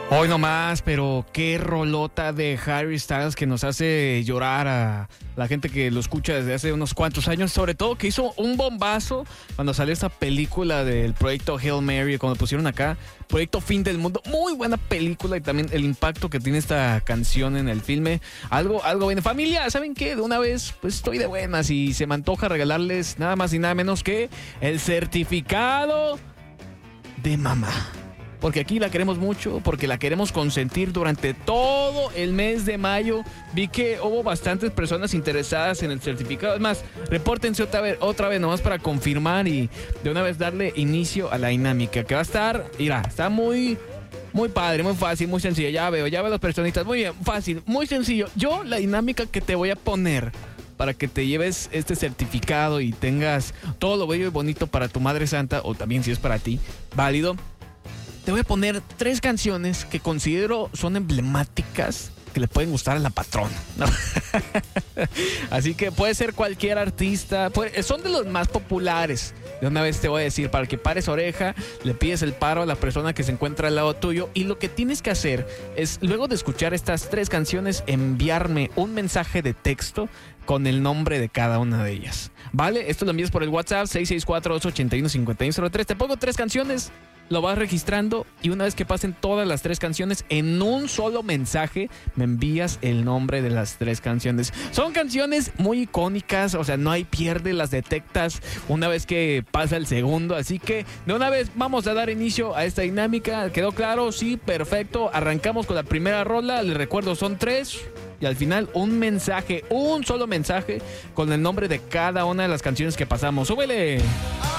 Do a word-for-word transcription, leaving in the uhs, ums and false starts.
Hoy no más, pero qué rolota de Harry Styles que nos hace llorar a la gente que lo escucha desde hace unos cuantos años. Sobre todo que hizo un bombazo cuando salió esta película del proyecto Hail Mary, cuando pusieron acá Proyecto Fin del Mundo. Muy buena película y también el impacto que tiene esta canción en el filme. Algo, algo bien. Familia, ¿saben qué? De una vez, pues estoy de buenas y se me antoja regalarles nada más y nada menos que el certificado de mamá. Porque aquí la queremos mucho, porque la queremos consentir durante todo el mes de mayo. Vi que hubo bastantes personas interesadas en el certificado. Es más, repórtense otra vez, otra vez nomás para confirmar y de una vez darle inicio a la dinámica. Que va a estar, mira, está muy, muy padre, muy fácil, muy sencillo. Ya veo, ya veo las personitas. Muy bien, fácil, muy sencillo. Yo, la dinámica que te voy a poner para que te lleves este certificado y tengas todo lo bello y bonito para tu Madre Santa, o también si es para ti, válido. Te voy a poner tres canciones que considero son emblemáticas, que le pueden gustar a la patrona, ¿no? Así que puede ser cualquier artista, puede, son de los más populares. De una vez te voy a decir, para que pares oreja, le pides el paro a la persona que se encuentra al lado tuyo y lo que tienes que hacer es, luego de escuchar estas tres canciones, enviarme un mensaje de texto con el nombre de cada una de ellas. ¿Vale? Esto lo envías por el WhatsApp seis seis cuatro, ocho ocho uno, cinco uno cero tres. Te pongo tres canciones, lo vas registrando y una vez que pasen todas las tres canciones, en un solo mensaje me envías el nombre de las tres canciones. Son canciones muy icónicas, o sea, no hay pierde, las detectas una vez que pasa el segundo. Así que de una vez vamos a dar inicio a esta dinámica. ¿Quedó claro? Sí, perfecto. Arrancamos con la primera rola. Les recuerdo, son tres. Y al final un mensaje, un solo mensaje con el nombre de cada una de las canciones que pasamos. ¡Súbele!